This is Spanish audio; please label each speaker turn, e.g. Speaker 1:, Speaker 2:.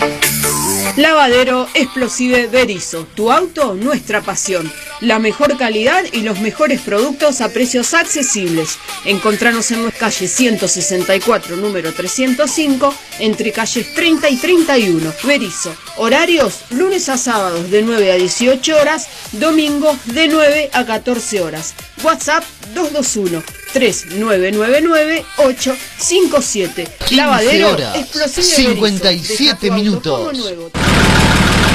Speaker 1: Lavadero Explosive Berisso, tu auto, nuestra pasión. La mejor calidad y los mejores productos a precios accesibles. Encontranos en nuestra calle 164, número 305, entre calles 30 y 31. Berisso, horarios lunes a sábados de 9 a 18 horas, domingos de 9 a 14 horas. WhatsApp 221-3999-857. Lavadero
Speaker 2: horas,
Speaker 1: Explosive
Speaker 2: 57
Speaker 1: Berisso.
Speaker 2: minutos.
Speaker 1: Deja tu auto como nuevo.